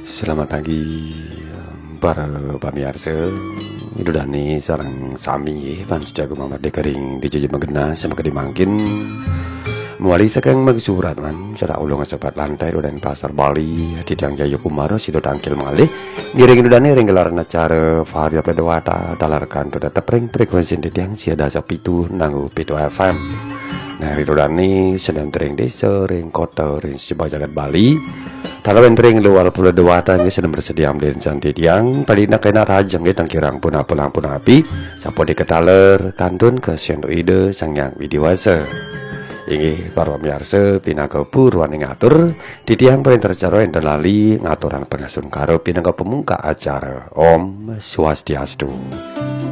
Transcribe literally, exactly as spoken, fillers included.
Selamat pagi para pemirsa. Itu Dani sarang sami pan sejago mamar dekering di jejak mengena sama kedimangkin. Muali sekang magsurat man cara ulung sepat lantai dan pasar Bali di tiang Jaya Kumaro sido tangkil malih giring itu Dani ringgelaran acara varial pedawata talarkan tu tetap ring frekuensi di tiang siada sapitu nanggu pitu F M. Nah itu Dani sedang tering desa ring kota ring sebuah jagat Bali. Kalau entering luar pulau dewata nggak sedang bersedia ambil santi tiang paling nak kena rajang nggak tangkirang punah punah punah api sapo di ketaler kantun ke siendo ide sang yang widiwasa ini para pemirsa pina ke puruan ngatur di tiang paling tercaro yang terlali ngaturan pengasun karo pina ke pemungka acara Om Swastiastu.